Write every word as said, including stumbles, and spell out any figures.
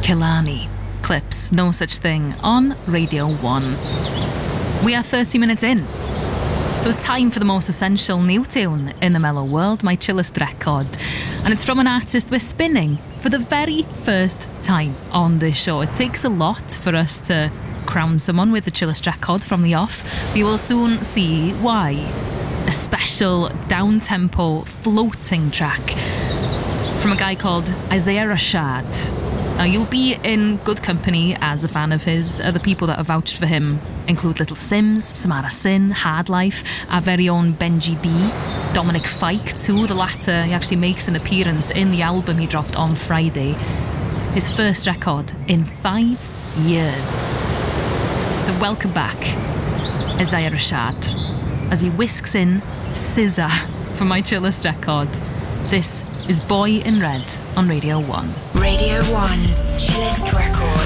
Kehlani. Clips, No Such Thing, on Radio one. We are thirty minutes in, so it's time for the most essential new tune in the mellow world, my chillest record. And it's from an artist we're spinning for the very first time on this show. It takes a lot for us to crown someone with the chillest record from the off. We will soon see why. A special down-tempo floating track from a guy called Isaiah Rashad. Now, you'll be in good company as a fan of his. Uh, the people that have vouched for him include Little Sims, Samara Sin, Hard Life, our very own Benji B, Dominic Fike too. The latter, he actually makes an appearance in the album he dropped on Friday. His first record in five years. So welcome back, Isaiah Rashad, as he whisks in Scissor for my chillest record. This is Boy in Red on Radio one. Radio one's chillest record.